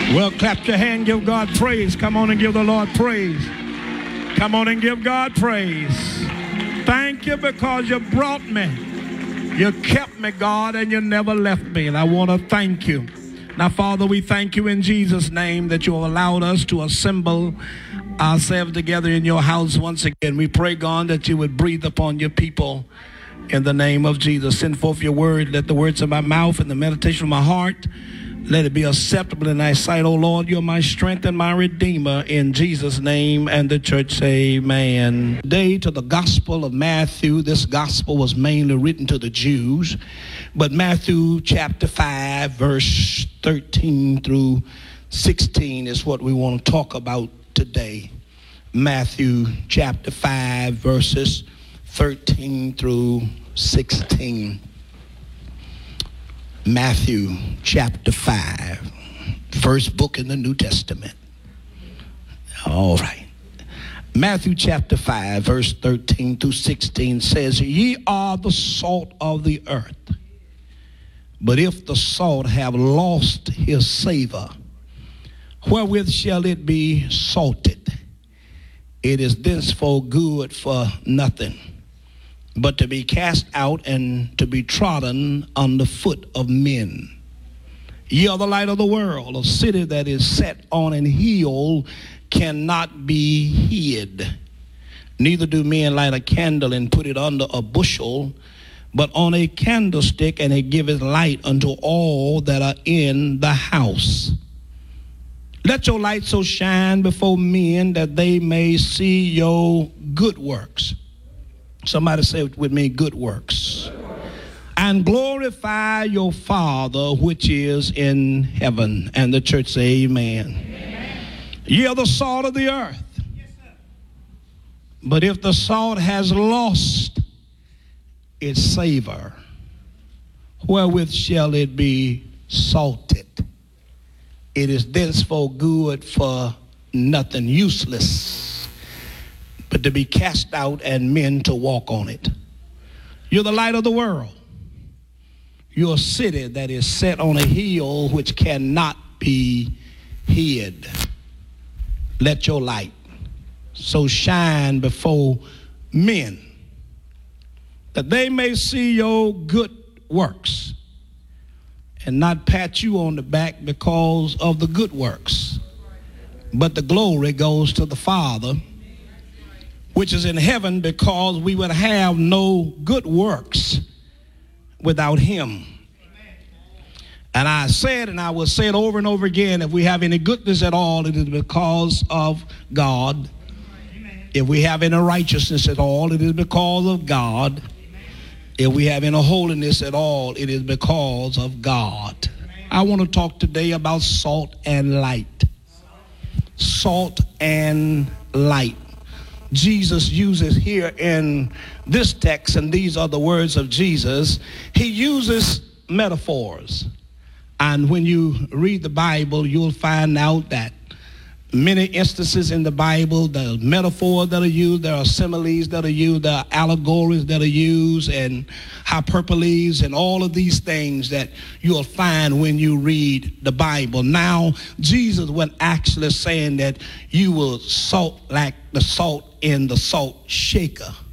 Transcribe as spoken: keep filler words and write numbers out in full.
Well, clap your hand, give God praise. Come on and give the Lord praise. Come on and give God praise. Thank you because you brought me. You kept me, God, and you never left me. And I want to thank you. Now, Father, we thank you in Jesus' name that you allowed us to assemble ourselves together in your house once again. We pray, God, that you would breathe upon your people in the name of Jesus. Send forth your word. Let the words of my mouth and the meditation of my heart, let it be acceptable in thy sight, O Lord. You're my strength and my redeemer. In Jesus' name, and the church say amen. Today to the gospel of Matthew. This gospel was mainly written to the Jews, but Matthew chapter five, verse thirteen through sixteen is what we want to talk about today. Matthew chapter five, verses thirteen through sixteen. Matthew chapter five, first book in the New Testament. All right. Matthew chapter five, verse thirteen through sixteen says, ye are the salt of the earth. But if the salt have lost his savor, wherewith shall it be salted? It is thenceforth good for nothing, but to be cast out and to be trodden under foot of men. Ye are the light of the world. A city that is set on an hill cannot be hid. Neither do men light a candle and put it under a bushel, but on a candlestick, and it giveth light unto all that are in the house. Let your light so shine before men that they may see your good works. Somebody say it with me, good works. And glorify your Father which is in heaven. And the church say amen. Amen. Ye are the salt of the earth. Yes, sir. But if the salt has lost its savor, wherewith shall it be salted? It is thenceforth good for nothing, useless, but to be cast out and men to walk on it. You're the light of the world. You're a city that is set on a hill which cannot be hid. Let your light so shine before men that they may see your good works and not pat you on the back because of the good works, but the glory goes to the Father which is in heaven, because we would have no good works without him. And I said, and I will say it over and over again, if we have any goodness at all, it is because of God. If we have any righteousness at all, it is because of God. If we have any holiness at all, it is because of God. I want to talk today about salt and light. Salt and light. Jesus uses here in this text, and these are the words of Jesus, he uses metaphors. And when you read the Bible, you'll find out that many instances in the Bible, the metaphors that are used, there are similes that are used, there are allegories that are used, and hyperboles, and all of these things that you'll find when you read the Bible. Now, Jesus was actually saying that you will salt like the salt in the salt shaker.